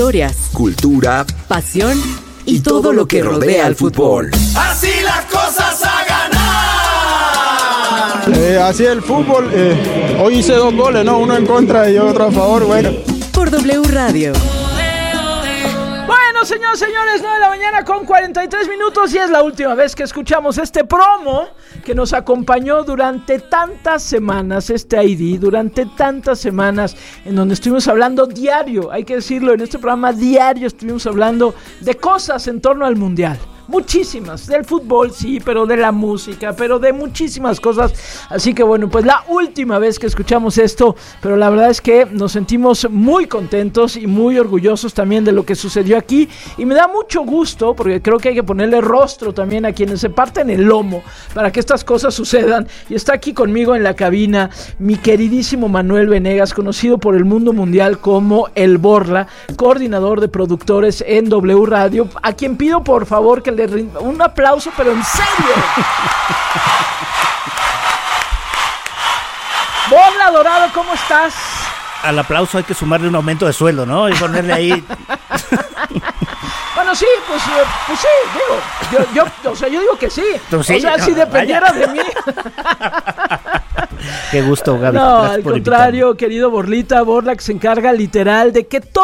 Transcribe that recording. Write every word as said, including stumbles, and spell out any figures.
historias, cultura, pasión y, y todo, todo lo que rodea al fútbol. Así las cosas a ganar. Eh, así el fútbol, eh, hoy hice dos goles, ¿no? Uno en contra y otro a favor, bueno. Por W Radio. Bueno, señores, señores, nueve de la mañana con cuarenta y tres minutos y es la última vez que escuchamos este promo que nos acompañó durante tantas semanas, este I D, durante tantas semanas en donde estuvimos hablando diario, hay que decirlo, en este programa diario estuvimos hablando de cosas en torno al Mundial. Muchísimas, del fútbol sí, pero de la música, pero de muchísimas cosas. Así que bueno, pues la última vez que escuchamos esto, pero la verdad es que nos sentimos muy contentos y muy orgullosos también de lo que sucedió aquí. Y me da mucho gusto, porque creo que hay que ponerle rostro también a quienes se parten el lomo para que estas cosas sucedan. Y está aquí conmigo en la cabina mi queridísimo Manuel Venegas, conocido por el mundo mundial como El Borla, coordinador de productores en W Radio, a quien pido por favor que le un aplauso, pero en serio. Borla Dorado, ¿cómo estás? Al aplauso hay que sumarle un aumento de sueldo, ¿no? Y ponerle ahí. Bueno, sí, pues, eh, pues sí, digo, yo, yo, o sea, yo digo que sí. sí? O sea, si dependiera de mí. Qué gusto, Gaby. No, al contrario, querido Borlita, Borla, que se encarga literal de que todo